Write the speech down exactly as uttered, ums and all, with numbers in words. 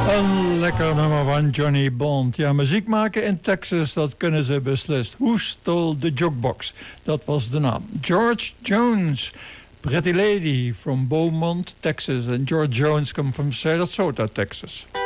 Een lekker nummer van Johnny Bond. Ja, muziek maken in Texas, dat kunnen ze beslist. Who Stole the Jukebox? Dat was de naam. George Jones, Pretty Lady from Beaumont, Texas. En George Jones komt from Sarasota, Texas.